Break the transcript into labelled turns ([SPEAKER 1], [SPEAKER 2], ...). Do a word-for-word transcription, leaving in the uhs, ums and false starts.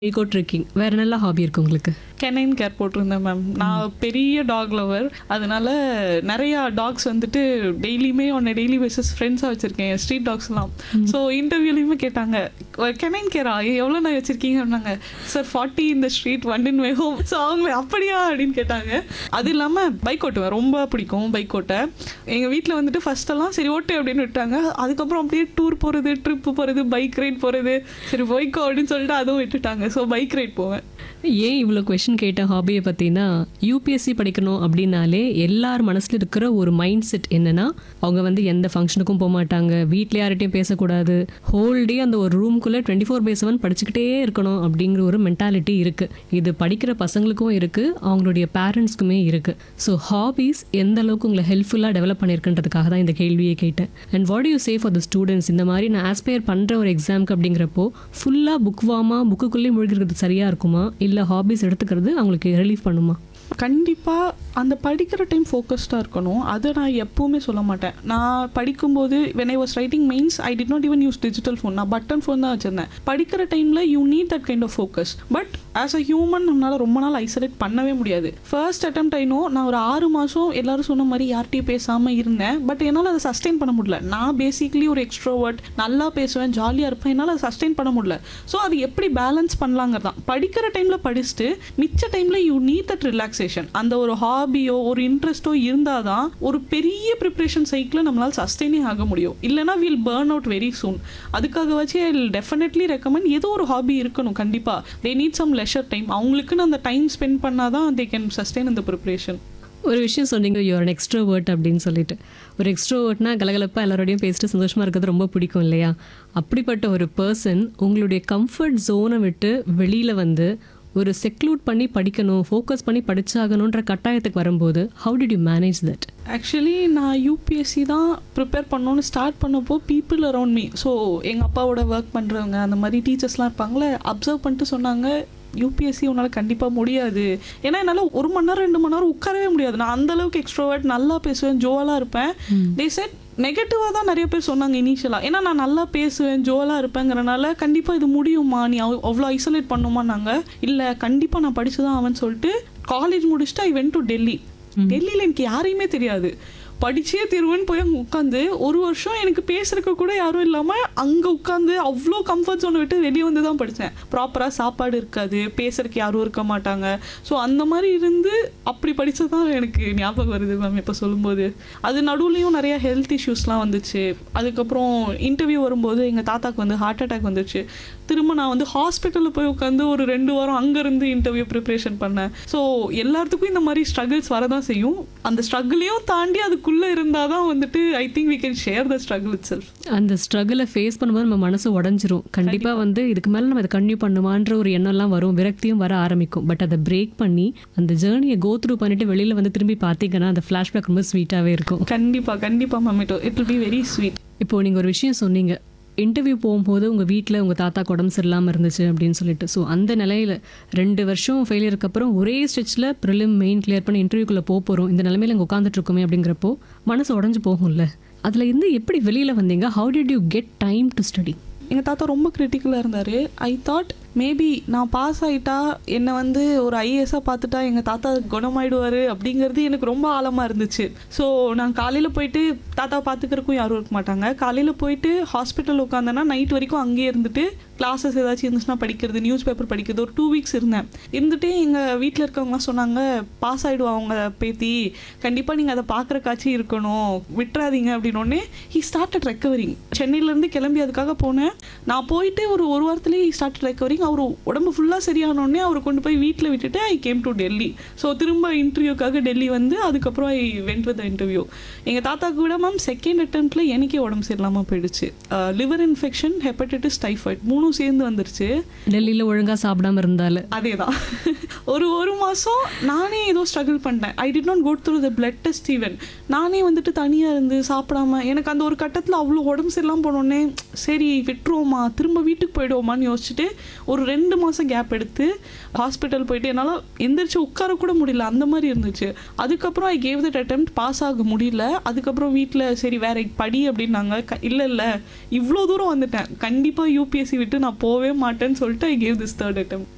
[SPEAKER 1] Ego tricking வேற நல்ல hobby இருக்கு உங்களுக்கு?
[SPEAKER 2] கெனைன் கேர் போட்டிருந்தேன் மேம். நான் பெரிய டாக் லவர், அதனால நிறையா டாக்ஸ் வந்துட்டு டெய்லியுமே ஒன்று டெய்லி பேசிஸ் ஃப்ரெண்ட்ஸாக வச்சுருக்கேன், ஸ்ட்ரீட் டாக்ஸ்லாம். ஸோ இன்டர்வியூலையுமே கேட்டாங்க, கெனைன் கேரா எவ்வளோ நான் வச்சுருக்கீங்க அப்படின்னாங்க. சார் ஃபார்ட்டி இந்த street one in my home. So அவங்க அப்படியா அப்படின்னு கேட்டாங்க. அது இல்லாமல் பைக் ஓட்டுவேன், ரொம்ப பிடிக்கும் பைக் ஓட்ட. எங்கள் வீட்டில் வந்துட்டு ஃபஸ்ட்டெல்லாம் சரி ஓட்டு அப்படின்னு விட்டாங்க. அதுக்கப்புறம் அப்படியே டூர் போகிறது, ட்ரிப்பு போகிறது, பைக் ரைட் போகிறது, சரி போய்க்கோ அப்படின்னு சொல்லிட்டு அதுவும் விட்டுட்டாங்க. ஸோ பைக் ரைட் போவேன்.
[SPEAKER 1] ஏன் இவ்வளோ கொஷின் கேட்ட ஹாபியை பார்த்தீங்கன்னா, யூபிஎஸ்சி படிக்கணும் அப்படின்னாலே எல்லார் மனசில் இருக்கிற ஒரு மைண்ட் செட் என்னென்னா, அவங்க வந்து எந்த ஃபங்க்ஷனுக்கும் போக மாட்டாங்க, வீட்டில் யார்கிட்டையும் பேசக்கூடாது, ஹோல் டே அந்த ஒரு ரூம்குள்ளே டுவெண்ட்டி ஃபோர் பை செவன் படிச்சுக்கிட்டே இருக்கணும் அப்படிங்கிற ஒரு மென்டாலிட்டி இருக்குது. இது படிக்கிற பசங்களுக்கும் இருக்குது, அவங்களுடைய பேரண்ட்ஸ்க்குமே இருக்குது. ஸோ ஹாபீஸ் எந்த அளவுக்கு உங்களை ஹெல்ப்ஃபுல்லாக டெவலப் பண்ணியிருக்குன்றதுக்காக தான் இந்த கேள்வியை கேட்டேன். And what you say for the students? இந்த மாதிரி நான் ஆஸ்பயர் பண்ணுற ஒரு எக்ஸாமுக்கு அப்படிங்கிறப்போ ஃபுல்லாக புக் வாமா புக்குக்குள்ளேயே முழுகிறது சரியாக இருக்குமா, இல்லை ஹாபீஸ் எடுத்துக்கிறது அவங்களுக்கு ரிலீஃப் பண்ணுமா?
[SPEAKER 2] கண்டிப்பாக அந்த படிக்கிற டைம் ஃபோக்கஸ்டாக இருக்கணும். அதை நான் எப்போவுமே சொல்ல மாட்டேன். நான் படிக்கும்போது when I was writing mains I did not even use digital phone, நான் பட்டன் ஃபோன் தான் வச்சுருந்தேன். படிக்கிற டைமில் you need that kind of focus. But as a human நம்மளால் ரொம்ப நாள் ஐசோலேட் பண்ணவே முடியாது. ஃபர்ஸ்ட் அட்டெம்ப்ட் ஐ நோ, நான் ஒரு ஆறு மாதம் எல்லாரும் சொன்ன மாதிரி யார்கிட்டையும் பேசாமல் இருந்தேன். பட் என்னால் அதை சஸ்டெயின் பண்ண முடியல. நான் பேசிக்லி ஒரு எக்ஸ்ட்ரோவர்ட், நல்லா பேசுவேன், ஜாலியாக இருப்பேன், என்னால் அதை சஸ்டெயின் பண்ண முடியல. ஸோ அது எப்படி பேலன்ஸ் பண்ணலாங்கிறது தான். படிக்கிற டைமில் படிச்சுட்டு மிச்ச டைமில் யூ நீட் தட் ரிலாக்ஸேஷன். அந்த ஒரு ஹாபியோ ஒரு இன்ட்ரெஸ்ட்டோ இருந்தால் தான் ஒரு பெரிய ப்ரிப்ரேஷன் சைக்கிளை நம்மளால் சஸ்டெயினே ஆக முடியும். இல்லைனா will burn out very soon. அதுக்காக வச்சு ஐ வில் டெஃபினெட்லி ரெக்கமெண்ட் ஏதோ ஒரு ஹாபி இருக்கணும். கண்டிப்பாக they need some leisure time. அவங்களுக்குன்னு அந்த டைம் ஸ்பெண்ட் பண்ணால் தான் தே கேன் சஸ்டெயின் இந்த ப்ரிப்ரேஷன்.
[SPEAKER 1] ஒரு விஷயம் சொன்னீங்க, யூஆர் அன் எக்ஸ்ட்ரோவர்ட் அப்படின்னு சொல்லிட்டு. ஒரு எக்ஸ்ட்ரோவர்ட்னா கலகலப்பாக எல்லாரோடையும் பேசிட்டு சந்தோஷமாக இருக்கிறது ரொம்ப பிடிக்கும் இல்லையா? அப்படிப்பட்ட ஒரு பர்சன் உங்களுடைய கம்ஃபர்ட் ஜோனை விட்டு வெளியில் வந்து ஒரு செக்லூட் பண்ணி படிக்கணும், ஃபோக்கஸ் பண்ணி படிச்சாகணுன்ற கட்டாயத்துக்கு வரும்போது how did you manage that?
[SPEAKER 2] Actually நான் யூபிஎஸ்சி தான் ப்ரிப்பேர் பண்ணணும்னு ஸ்டார்ட் பண்ணப்போ பீப்புள் அரவுண்ட் மீ, ஸோ எங்கள் அப்பாவோட ஒர்க் பண்ணுறவங்க அந்த மாதிரி டீச்சர்ஸ்லாம் இருப்பாங்களே, அப்சர்வ் பண்ணிட்டு சொன்னாங்க, யூபிஎஸ்சி உன்னால் கண்டிப்பாக முடியாது. ஏன்னா என்னால் ஒரு மணி நேரம் ரெண்டு மணி நேரம் உட்காரவே முடியாது. நான் அந்தளவுக்கு எக்ஸ்ட்ரோவர்ட், நல்லா பேசுவேன், ஜோலாக இருப்பேன். தே செட் நெகட்டிவாக தான் நிறைய பேர் சொன்னாங்க இனிஷியலாக. ஏன்னா நான் நல்லா பேசுவேன், ஜோலாக இருப்பேங்கிறனால கண்டிப்பாக இது முடியுமா, நீ அவ் அவ்வளோ ஐசோலேட் பண்ணுமா? நாங்கள் இல்லை, கண்டிப்பாக நான் படித்து தான் அவன் சொல்லிட்டு காலேஜ் முடிச்சுட்டு ஐ வென்ட் டு டெல்லி. டெல்லியில் எனக்கு யாரையுமே தெரியாது, படிச்சே தீர்வுன்னு போய் அங்கே உட்காந்து ஒரு வருஷம் எனக்கு பேசுறதுக்கு கூட யாரும் இல்லாமல் அங்கே உட்காந்து அவ்வளோ கம்ஃபர்ட் ஜோனை விட்டு வெளியே வந்து தான் படித்தேன். ப்ராப்பராக சாப்பாடு இருக்காது, பேசுறதுக்கு யாரும் இருக்க மாட்டாங்க. ஸோ அந்த மாதிரி இருந்து அப்படி படித்தது தான் எனக்கு ஞாபகம் வருது மேம் இப்போ சொல்லும்போது. அது நடுவுலையும் நிறையா ஹெல்த் இஷ்யூஸ்லாம் வந்துச்சு. அதுக்கப்புறம் இன்டர்வியூ வரும்போது எங்கள் தாத்தாக்கு வந்து ஹார்ட் அட்டாக் வந்துச்சு. திரும்ப நான் வந்து ஹாஸ்பிட்டலில் போய் உட்காந்து ஒரு ரெண்டு வாரம் அங்கேருந்து இன்டர்வியூ ப்ரிப்ரேஷன் பண்ணேன். ஸோ எல்லாத்துக்கும் இந்த மாதிரி ஸ்ட்ரகிள்ஸ் வரதான் செய்யும். அந்த ஸ்ட்ரகிளையும் தாண்டி அதுக்குள்ளே இருந்தால் தான் வந்துட்டு I think we can share the struggle it self.
[SPEAKER 1] அந்த ஸ்ட்ரகிளை ஃபேஸ் பண்ணும்போது நம்ம மனசு உடஞ்சிரும். கண்டிப்பாக வந்து இதுக்கு மேலே நம்ம அதை கன்டினியூ பண்ணுவான்ற ஒரு எண்ணம்லாம் வரும், விரக்தியும் வர ஆரம்பிக்கும். பட் அதை பிரேக் பண்ணி அந்த ஜேர்னியை கோ த்ரூ பண்ணிட்டு வெளியில் வந்து திரும்பி பார்த்தீங்கன்னா அந்த ஃப்ளாஷ்பேக் ரொம்ப ஸ்வீட்டாகவே இருக்கும்.
[SPEAKER 2] கண்டிப்பாக கண்டிப்பாக ma'am, it it will be very sweet.
[SPEAKER 1] இப்போது நீங்கள் ஒரு விஷயம் சொன்னீங்க, இன்டர்வியூ போகும்போது உங்கள் வீட்டில் உங்கள் தாத்தாக்கு உடம்பு சரியில்லாமல் இருந்துச்சு அப்படின்னு சொல்லிட்டு. ஸோ அந்த நிலையில் ரெண்டு வருஷம் ஃபெயிலியருக்கு அப்புறம் ஒரே ஸ்டெச்சில் ப்ரிலிம் மெயின் கிளியர் பண்ணி இன்டர்வியூக்குள்ளே போக போகிறோம், இந்த நிலைமையில் இங்கே உட்காந்துட்ருக்கோமே அப்படிங்கிறப்போ மனசு உடஞ்சி போகும்ல, அதில் இருந்து எப்படி வெளியில் வந்தீங்க? How did you get time to study?
[SPEAKER 2] எங்கள் தாத்தா ரொம்ப கிரிட்டிக்கலாக இருந்தார். ஐ தாட் மேபி நான் பாஸ் ஆகிட்டா என்னை வந்து ஒரு ஐஏஎஸ்ஸாக பார்த்துட்டா எங்கள் தாத்தா குணமாயிடுவார் அப்படிங்கிறது எனக்கு ரொம்ப ஆழமாக இருந்துச்சு. ஸோ நான் காலையில் போயிட்டு தாத்தா பார்த்துக்கிறக்கும் யாரும் இருக்க மாட்டாங்க. காலையில் போயிட்டு ஹாஸ்பிட்டல் உட்காந்தேன்னா நைட் வரைக்கும் அங்கேயே இருந்துட்டு கிளாஸஸ் ஏதாச்சும் இருந்துச்சுன்னா படிக்கிறது, நியூஸ் பேப்பர் படிக்கிறது. ஒரு டூ வீக்ஸ் இருந்தேன். இருந்துட்டு எங்கள் வீட்டில் இருக்கவங்களாம் சொன்னாங்க, பாஸ் ஆகிடுவா அவங்க பேத்தி, கண்டிப்பாக நீங்கள் அதை பார்க்குறக்காச்சும் இருக்கணும், விட்டுறாதீங்க அப்படின்னோடனே ஹி ஸ்டார்டட் ரெக்கவரிங். சென்னையிலேருந்து கிளம்பி அதுக்காக போனேன். நான் போயிட்டு ஒரு ஒரு வாரத்துலேயே ஹி ஸ்டார்டட் ரெக்கவரிங். அவர் உடம்பு ஃபுல்லாக சரியானோடனே அவரை கொண்டு போய் வீட்டில் விட்டுட்டு I came to Delhi. So திரும்ப இன்டர்வியூக்காக டெல்லி வந்து அதுக்கப்புறம் ஐ வென்ட் வித் இன்டர்வியூ. எங்கள் தாத்தாக்கு விட மேம் செகண்ட் அட்டெம்ப்டில் எனக்கே உடம்பு சரியில்லாமல் போயிடுச்சு. லிவர் இன்ஃபெக்ஷன், ஹெப்படைட்டிஸ், டைஃபாய்ட் மூணும் சேர்ந்து வந்துருச்சு.
[SPEAKER 1] டெல்லியில் ஒழுங்காக சாப்பிடாம இருந்தாலும்
[SPEAKER 2] அதே தான். ஒரு ஒரு மாதம் நானே ஏதோ ஸ்ட்ரகிள் பண்ணேன். I did not go through the blood test even. நானே வந்துட்டு தனியாக இருந்து சாப்பிடாம எனக்கு அந்த ஒரு கட்டத்தில் அவ்வளோ உடம்பு சரியில்லாமல் போனோடனே சரி விட்டுருவோமா, திரும்ப வீட்டுக்கு போயிடுவோமான்னு யோசிச்சுட்டு ஒரு ரெண்டு மாதம் கேப் எடுத்து ஹாஸ்பிட்டல் போயிட்டு என்னால் எந்திரிச்சு உட்கார கூட முடியல, அந்த மாதிரி இருந்துச்சு. அதுக்கப்புறம் I gave that attempt, pass ஆக முடியல. அதுக்கப்புறம் வீட்டில் சரி வேற படி அப்படின்னாங்க. இல்லை இல்லை இவ்வளோ தூரம் வந்துட்டேன், கண்டிப்பாக யூபிஎஸ்சி விட்டு நான் போவே மாட்டேன்னு சொல்லிட்டு I gave this third attempt.